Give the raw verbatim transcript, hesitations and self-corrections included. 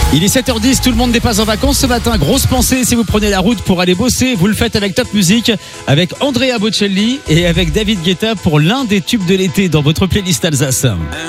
Il est sept heures dix, tout le monde n'est pas en vacances ce matin. Grosse pensée si vous prenez la route pour aller bosser. Vous le faites avec Top Music, avec Andrea Bocelli et avec David Guetta pour l'un des tubes de l'été dans votre playlist Alsace.